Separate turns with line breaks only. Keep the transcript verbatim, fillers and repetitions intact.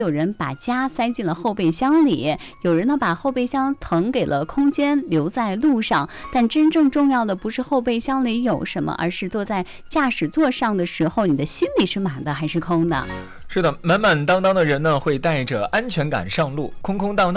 有人把家塞进了后备箱里，有人呢把后备箱腾给了空间，留在路上。但真正重要的不是后备箱里有什么，而是坐在驾驶座上的时候，你的心里是满的还是空的？
是的，满满当当的人呢，会带着安全感上路，空空荡荡